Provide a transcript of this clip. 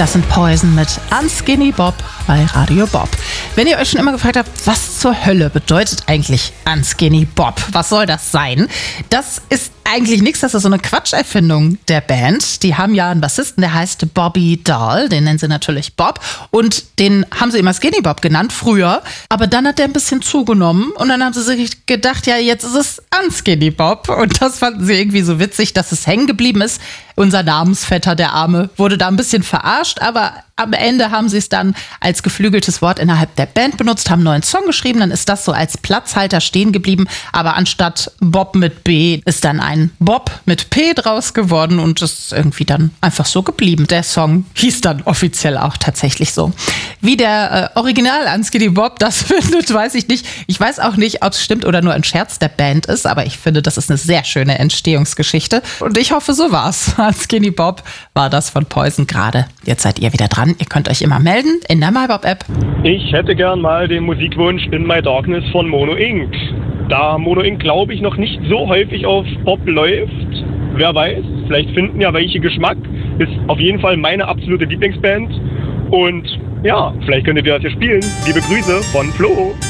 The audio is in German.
Das sind Poison mit Unskinny Bob bei Radio Bob. Wenn ihr euch schon immer gefragt habt, was zur Hölle bedeutet eigentlich Unskinny Bob? Was soll das sein? Das ist eigentlich nichts, das ist so eine Quatscherfindung der Band. Die haben ja einen Bassisten, der heißt Bobby Dahl, den nennen sie natürlich Bob. Und den haben sie immer Skinny Bob genannt, früher. Aber dann hat der ein bisschen zugenommen und dann haben sie sich gedacht, ja, jetzt ist es Unskinny Bob. Und das fanden sie irgendwie so witzig, dass es hängen geblieben ist. Unser Namensvetter, der Arme, wurde da ein bisschen verarscht, aber am Ende haben sie es dann als geflügeltes Wort innerhalb der Band benutzt, haben einen neuen Song geschrieben, dann ist das so als Platzhalter stehen geblieben, aber anstatt Bob mit B ist dann ein Bob mit P draus geworden und ist irgendwie dann einfach so geblieben. Der Song hieß dann offiziell auch tatsächlich so. Wie der Original Unskinny Bob das findet, weiß ich nicht. Ich weiß auch nicht, ob es stimmt oder nur ein Scherz der Band ist, aber ich finde, das ist eine sehr schöne Entstehungsgeschichte und ich hoffe, so war's. Unskinny Bob war das von Poison gerade. Jetzt seid ihr wieder dran. Ihr könnt euch immer melden in der MyBob-App. Ich hätte gern mal den Musikwunsch In My Darkness von Mono Inc. Da Mono Inc., glaube ich, noch nicht so häufig auf Pop läuft, wer weiß, vielleicht finden ja welche Geschmack. Ist auf jeden Fall meine absolute Lieblingsband. Und ja, vielleicht könntet ihr das hier spielen. Liebe Grüße von Flo.